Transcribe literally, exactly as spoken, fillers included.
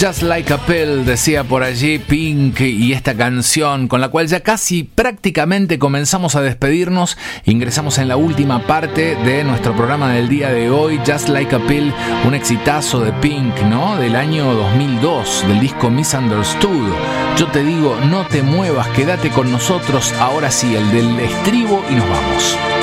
Just Like a Pill, decía por allí Pink, y esta canción con la cual ya casi prácticamente comenzamos a despedirnos. Ingresamos en la última parte de nuestro programa del día de hoy. Just Like a Pill, un exitazo de Pink, ¿no? Del año dos mil dos, del disco Misunderstood. Yo te digo, no te muevas, quédate con nosotros. Ahora sí, el del estribo y nos vamos.